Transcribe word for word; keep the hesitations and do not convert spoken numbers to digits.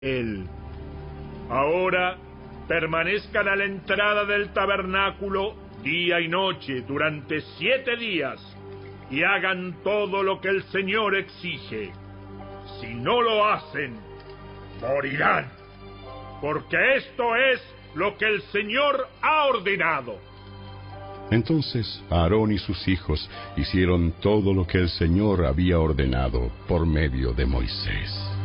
él. Ahora permanezcan a la entrada del tabernáculo día y noche durante siete días y hagan todo lo que el Señor exige. Si no lo hacen, morirán, porque esto es lo que el Señor ha ordenado. Entonces Aarón y sus hijos hicieron todo lo que el Señor había ordenado por medio de Moisés.